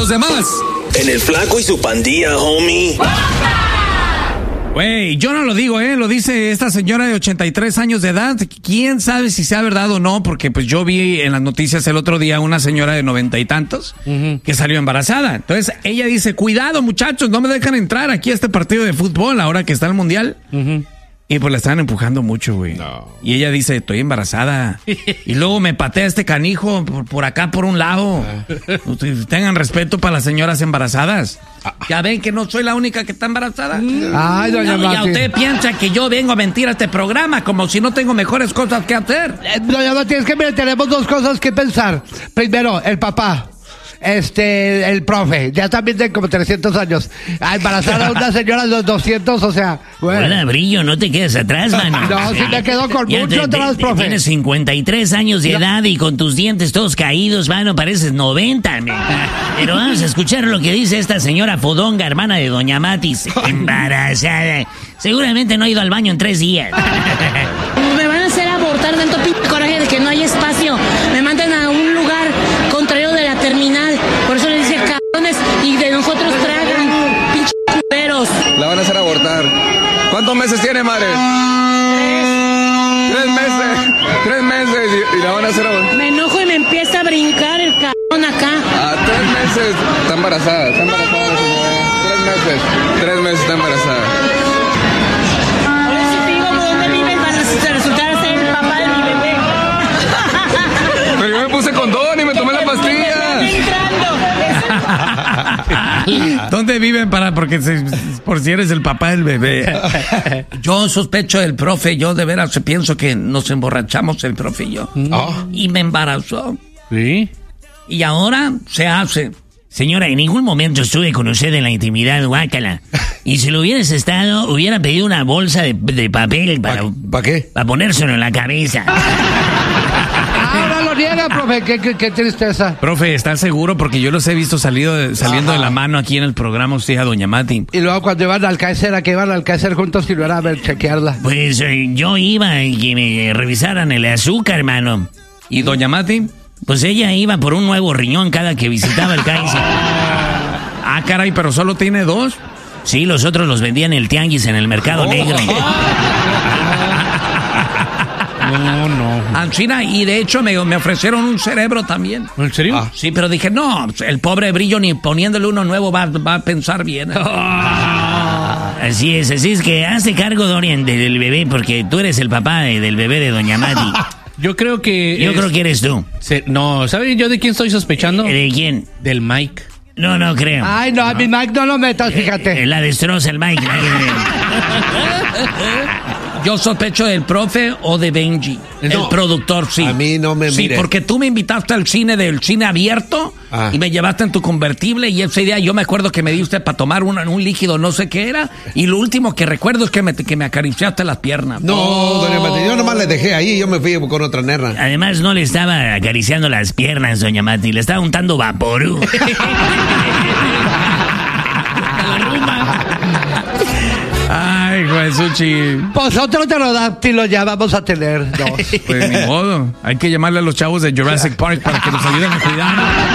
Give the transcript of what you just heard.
los demás. En el Flaco y su pandilla, homie. Güey, yo no lo digo, lo dice esta señora de 83 años de edad. ¿Quién sabe si sea verdad o no? Porque pues yo vi en las noticias el otro día una señora de 90 y tantos que salió embarazada. Entonces ella dice, cuidado muchachos, no me dejan entrar aquí a este partido de fútbol ahora que está el mundial. Y pues la estaban empujando mucho, güey. No. Y ella dice, estoy embarazada. Y luego me patea este canijo por acá, por un lado. Tengan respeto para las señoras embarazadas. Ya ven que no soy la única que está embarazada. Ay, doña Mati. Ya usted piensa que yo vengo a mentir a este programa como si no tengo mejores cosas que hacer. Doña Mati, es que mire, tenemos dos cosas que pensar. Primero, el papá. El profe, ya también tiene como 300 años. A embarazar a una señora de los 200, o sea, bueno. Hola, Brillo, no te quedes atrás, mano. No, sí me quedo con mucho atrás, profe. Tienes 53 años de edad y con tus dientes todos caídos, mano, pareces 90, Pero vamos a escuchar lo que dice esta señora fodonga, hermana de doña Matis, embarazada. Seguramente no ha ido al baño en 3 días. Me van a hacer abortar tanto coraje de que no hay espacio. Me mandan a un lugar contrario de la terminal. Por eso les dije cabrones y de nosotros tragan, pinches culeros. La van a hacer abortar. ¿Cuántos meses tiene, madre? 3 meses. 3 meses y la van a hacer abortar. Me enojo y me empieza a brincar el cabrón acá. 3 meses. Está embarazada la señora. 3 meses. 3 meses está embarazada. Ahora si te digo dónde vives, van a resultar ser el papá de mi bebé. Pero yo me puse condón y me tomé la pastilla. ¿Dónde viven porque por si eres el papá del bebé? Yo sospecho del profe, yo de veras pienso que nos emborrachamos el profe y yo. Y me embarazó. ¿Sí? Y ahora se hace. Señora, en ningún momento estuve con usted en la intimidad, guácala. Y si lo hubieras estado, hubiera pedido una bolsa de papel ¿Para qué? Para ponérselo en la cabeza. Ahora lo niega, profe, qué tristeza. Profe, ¿estás seguro? Porque yo los he visto saliendo de la mano aquí en el programa usted a doña Mati. Y luego cuando iban al Kaiser, ¿a qué iban al Kaiser juntos y lo era a ver, chequearla? Pues yo iba y que me revisaran el azúcar, hermano. ¿Y doña Mati? Pues ella iba por un nuevo riñón cada que visitaba el Kaiser. Ah, caray, pero solo tiene 2. Sí, los otros los vendían en el tianguis, en el mercado negro. No. China, y de hecho me ofrecieron un cerebro también. ¿En serio? Sí, pero dije, no, el pobre Brillo ni poniéndole uno nuevo va a pensar bien. Así es que hazte cargo, Dorian, del bebé, porque tú eres el papá del bebé de doña Mati. Yo creo que eres tú. No, ¿sabes yo de quién estoy sospechando? ¿De quién? Del Mike. No creo. Ay, no, a mi Mike no lo metas, fíjate. La destroza el Mike. Yo sospecho del profe o de Benji, el productor, sí. A mí no me mires. Sí, porque tú me invitaste al del cine abierto y me llevaste en tu convertible y ese día yo me acuerdo que me diste para tomar un líquido, no sé qué era, y lo último que recuerdo es que me acariciaste las piernas. No, doña Mati, yo nomás le dejé ahí y yo me fui con otra nerra. Además no le estaba acariciando las piernas, doña Mati, le estaba untando vaporú. Ay, Jesuchi. Pues otro pterodáctilo ya vamos a tener 2. Pues ni modo. Hay que llamarle a los chavos de Jurassic Park para que nos ayuden a cuidar.